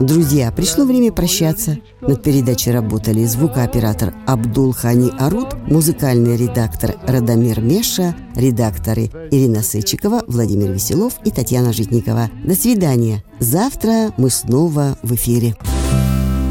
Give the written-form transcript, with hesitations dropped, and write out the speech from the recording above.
Друзья, пришло время прощаться. Над передачей работали звукооператор Абдул-Хани Арут, музыкальный редактор Радомир Меша, редакторы Ирина Сычикова, Владимир Веселов и Татьяна Житникова. До свидания. Завтра мы снова в эфире.